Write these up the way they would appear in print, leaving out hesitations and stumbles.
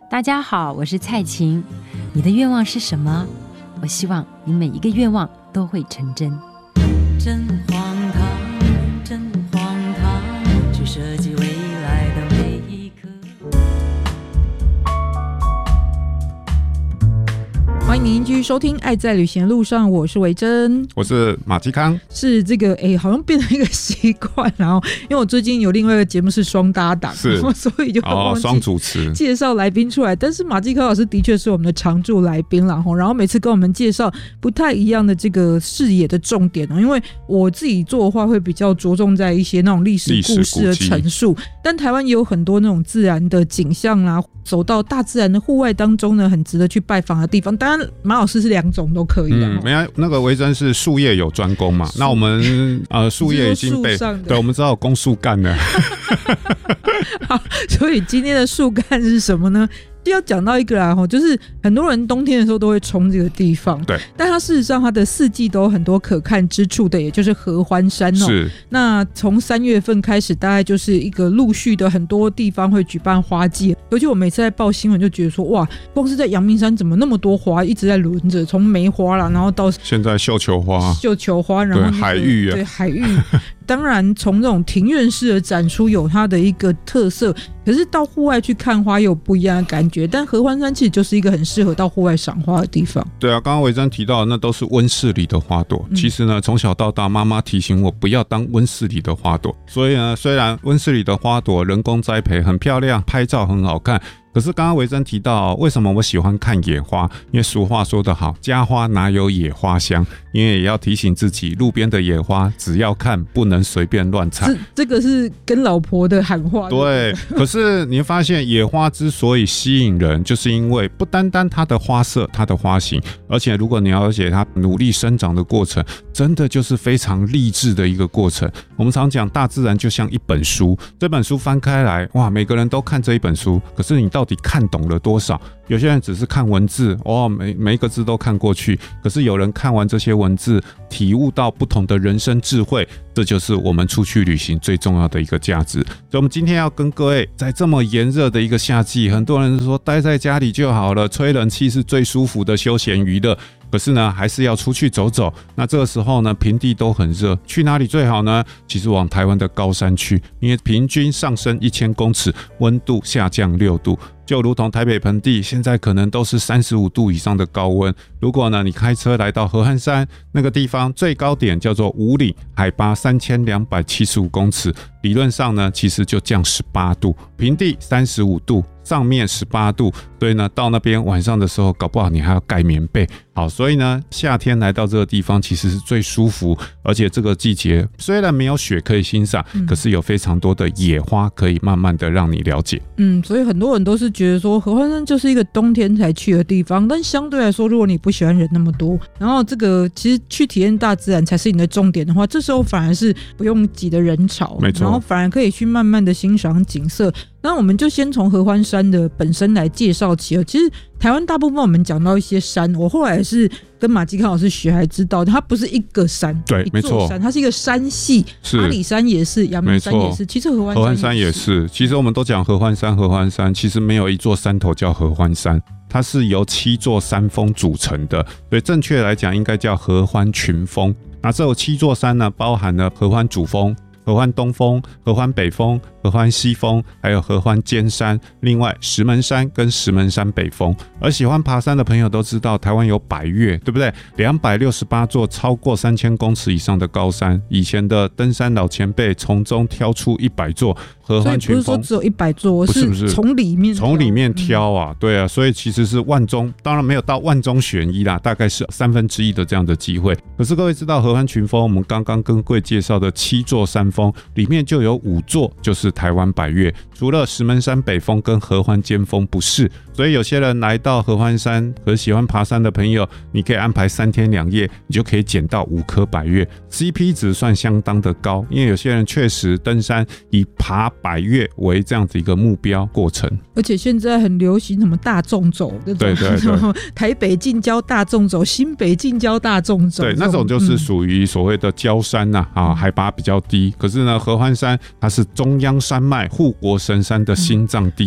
大家好，我是蔡琴。你的愿望是什么？我希望你每一个愿望都会成真。真荒唐，真荒唐，去设计未来的每一刻。 欢迎您继续收听《爱在旅行的路上》，我是维珍， 我是马基康。 是这个好像变成一个习惯，然后因为我最近有另外一个节目是双搭档， 是， 所以就忘记双主持介绍来宾出来。但是马基康老师的确是我们的常驻来宾啦，然后每次跟我们介绍不太一样的这个视野的重点，因为我自己做的话会比较着重在一些那种历史故事的陈述，但台湾也有很多那种自然的景象啦，走到大自然的户外当中呢，很值得去拜访的地方。当然马老师是两种都可以的， 没有那个维珍是术业有专攻嘛，那我们术业已经被对，我们知道有攻树干了。 好，所以今天的树干是什么呢？就要讲到一个啦，就是很多人冬天的时候都会冲这个地方， 对， 但它事实上它的四季都有很多可看之处的，也就是合欢山哦。 是， 那从3月份开始，大概就是一个陆续的很多地方会举办花季，尤其我每次在报新闻就觉得说，哇，光是在阳明山怎么那么多花一直在轮着，从梅花啦，然后到现在绣球花， 然后、 海芋啊， 对海芋。当然从这种庭院式的展出有它的一个特色，可是到户外去看花有不一样的感觉。但合欢山其实就是一个很适合到户外赏花的地方。 对啊，刚刚维珍提到的那都是温室里的花朵，其实呢从小到大妈妈提醒我不要当温室里的花朵，所以呢虽然温室里的花朵人工栽培很漂亮，拍照很好看，可是刚刚维珍提到为什么我喜欢看野花，因为俗话说得好，家花哪有野花香，因为也要提醒自己路边的野花只要看不能随便乱采。 这个是跟老婆的喊话。 对，可是你会发现野花之所以吸引人，就是因为不单单它的花色它的花型，而且如果你了解它努力生长的过程，真的就是非常励志的一个过程。我们常讲大自然就像一本书，这本书翻开来，哇，每个人都看这一本书，可是你到底看懂了多少？有些人只是看文字，每一个字都看过去，可是有人看完这些文字，体悟到不同的人生智慧，这就是我们出去旅行最重要的一个价值。所以我们今天要跟各位，在这么炎热的一个夏季，很多人说待在家里就好了，吹冷气是最舒服的休闲娱乐，可是呢还是要出去走走。那这个时候呢平地都很热，去哪里最好呢？其实往台湾的高山去，因为平均上升1000公尺，温度下降6度，就如同台北盆地现在可能都是35度以上的高温。如果呢你开车来到合欢山那个地方，最高点叫做五岭，海拔3275公尺，理论上呢其实就降18度，平地35度，上面18度，所以呢到那边晚上的时候搞不好你还要盖棉被。好，所以呢夏天来到这个地方其实是最舒服，而且这个季节虽然没有雪可以欣赏，可是有非常多的野花可以慢慢的让你了解。 所以很多人都是觉得说合欢山就是一个冬天才去的地方，但相对来说如果你不喜欢人那么多，然后这个其实去体验大自然才是你的重点的话，这时候反而是不用挤的人潮， 没错， 然后反而可以去慢慢的欣赏景色。那我们就先从合欢山的本身来介绍起了。其实台湾大部分我们讲到一些山，我后来也是跟马基康老师学还知道，它不是一个山， 对，没错， 它是一个山系，阿里山也是，阳明山也是，其实合欢山也是。 其实我们都讲合欢山，其实没有一座山头叫合欢山，它是由7座山峰组成的，所以正确来讲应该叫合欢群峰。那这有7座山呢，包含了合欢主峰、合欢东峰、合欢北峰、合欢西峰，还有合欢尖山，另外石门山跟石门山北峰。而喜欢爬山的朋友都知道，台湾有百岳，对不对？268座超过3000公尺以上的高山，以前的登山老前辈从中挑出100座合欢群峰。 所以不是说只有100座，是从里面挑啊，对啊，所以其实是万中，当然没有到万中选一啦，大概是1/3的这样的机会。可是各位知道合欢群峰，我们刚刚跟各位介绍的7座山峰里面就有5座就是台湾百岳，除了石门山北峰跟合欢尖峰不是。所以有些人来到合欢山和喜欢爬山的朋友，你可以安排3天2夜，你就可以捡到5颗百岳， CP 值算相当的高，因为有些人确实登山以爬百岳为这样子一个目标过程。而且现在很流行什么大纵走，对，台北近郊大纵走，新北近郊大纵走， 对，那种就是属于所谓的郊山海拔比较低。可是呢，合欢山它是中央山脉护国神山的心脏地带，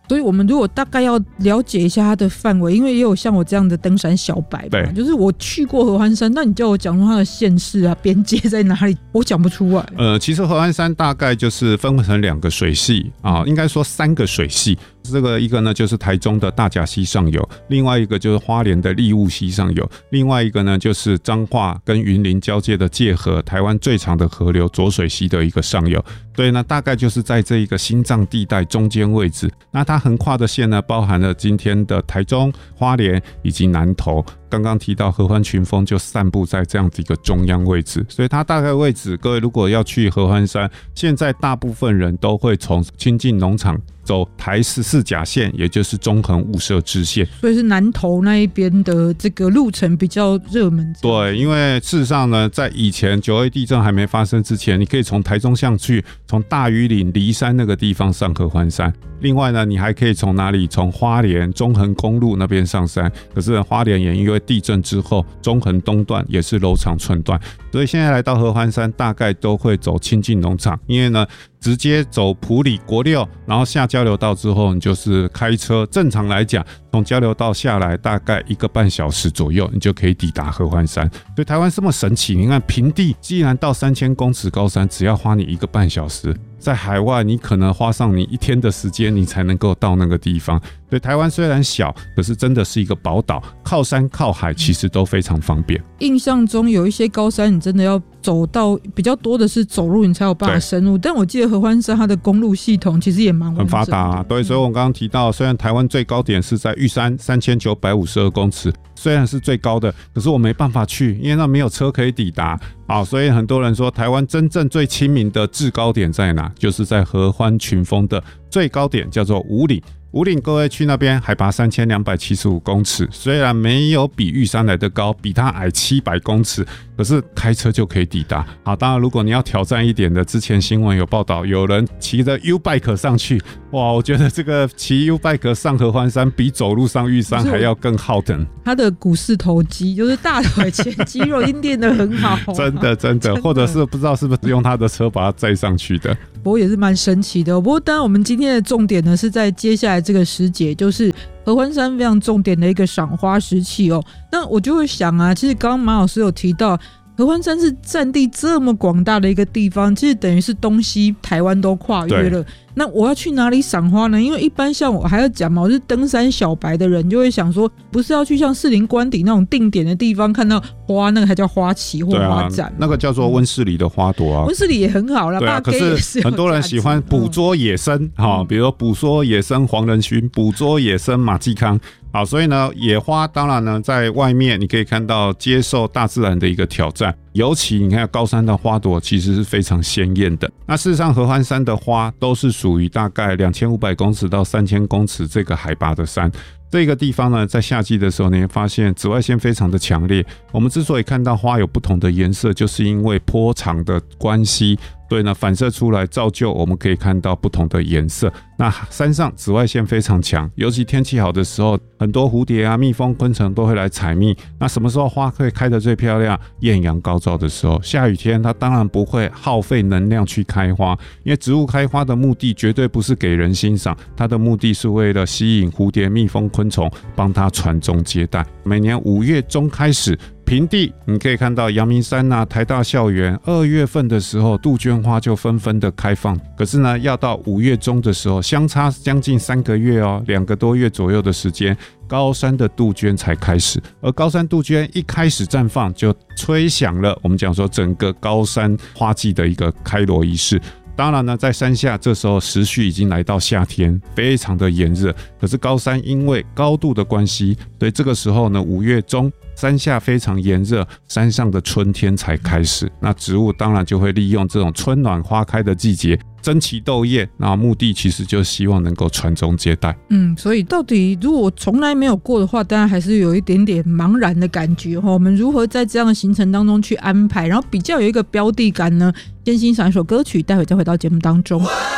所以我们如果大概要了解一下它的范围，因为也有像我这样的登山小白嘛，就是我去过合欢山，那你叫我讲说它的县市啊边界在哪里，我讲不出来。 其实合欢山大概就是分成2个水系啊，应该说3个水系。这个一个呢就是台中的大甲溪上游，另外一个就是花莲的立雾溪上游，另外一个呢就是彰化跟云林交界的界河，台湾最长的河流浊水溪的一个上游。所以呢大概就是在这一个心脏地带中间位置。那它横跨的线呢包含了今天的台中、花莲以及南投。刚刚提到合欢群峰就散布在这样子一个中央位置，所以它大概位置，各位如果要去合欢山，现在大部分人都会从清境农场走台14甲线，也就是中横雾社支线， 所以是南投那一边的这个路程比较热门。 对，因为事实上呢，在以前9·2地震还没发生之前，你可以从台中巷去，从大屿岭梨山那个地方上合欢山。另外呢，你还可以从哪里？从花莲中横公路那边上山。可是花莲也因为地震之后，中横东段也是楼长寸断，所以现在来到合欢山，大概都会走清境农场，因为呢，直接走埔里国6，然后下交流道之后，你就是开车。正常来讲，从交流道下来大概1个半小时左右，你就可以抵达合欢山。所以台湾这么神奇，你看平地既然到3000公尺高山，只要花你1个半小时。在海外，你可能花上你1天的时间，你才能够到那个地方。所以台湾虽然小，可是真的是一个宝岛，靠山靠海，其实都非常方便。 印象中有一些高山，你真的要走到比较多的是走路，你才有办法深入。但我记得合欢山它的公路系统其实也蛮完整的， 很发达啊。对，所以我刚刚提到，虽然台湾最高点是在玉山3952公尺，虽然是最高的，可是我没办法去，因为那没有车可以抵达。好，所以很多人说台湾真正最亲民的制高点在哪？就是在合欢群峰的最高点，叫做武岭。武岭各位去那边海拔3275公尺，虽然没有比玉山来的高，比它矮700公尺，可是开车就可以抵达。好，当然如果你要挑战一点的，之前新闻有报道，有人骑着 U-Bike 上去，哇，我觉得这个骑 U-Bike 上合欢山比走路上玉山还要更耗等。 他的股四头肌就是大腿前肌肉已经练得很好、啊、 真的，或者是不知道是不是用他的车把它载上去的。 不过也是蛮神奇的、不过当然我们今天的重点呢是在接下来这个时节，就是合欢山非常重点的一个赏花时期哦。那我就会想啊，其实刚刚马老师有提到合欢山是占地这么广大的一个地方，其实等于是东西台湾都跨越了。那我要去哪里赏花呢？因为一般像我还要讲嘛，我是登山小白的人，就会想说不是要去像士林官邸那种定点的地方看到花，那个才叫花期或花展、 那个叫做温室里的花朵啊。 温室里也很好啦， 对啊，可是很多人喜欢捕捉野生、比如说捕捉野生黄仁勋，捕捉野生马季康。好，所以呢，野花当然呢，在外面你可以看到接受大自然的一个挑战，尤其你看高山的花朵其实是非常鲜艳的。那事实上，合欢山的花都是属于大概2500公尺到3000公尺这个海拔的山。这个地方呢，在夏季的时候，你会发现紫外线非常的强烈。我们之所以看到花有不同的颜色，就是因为波长的关系。所以呢，反射出来造就我们可以看到不同的颜色。那山上紫外线非常强，尤其天气好的时候，很多蝴蝶啊、蜜蜂、昆虫都会来采蜜。那什么时候花可以开得最漂亮？艳阳高照的时候。下雨天它当然不会耗费能量去开花，因为植物开花的目的绝对不是给人欣赏，它的目的是为了吸引蝴蝶、蜜蜂、昆虫，帮它传宗接代。每年5月中开始，平地你可以看到阳明山啊、台大校园2月份的时候，杜鹃花就纷纷的开放。可是呢，要到5月中的时候，相差将近3个月哦，2个多月左右的时间，高山的杜鹃才开始。而高山杜鹃一开始绽放，就吹响了我们讲说整个高山花季的一个开锣仪式。当然呢，在山下这时候时序已经来到夏天，非常的炎热。可是高山因为高度的关系，所以这个时候呢，5月中山下非常炎热，山上的春天才开始。那植物当然就会利用这种春暖花开的季节争奇斗艳，那目的其实就希望能够传宗接代。 所以到底如果我从来没有过的话，当然还是有一点点茫然的感觉。我们如何在这样的行程当中去安排，然后比较有一个标的感呢？先欣赏一首歌曲，待会再回到节目当中。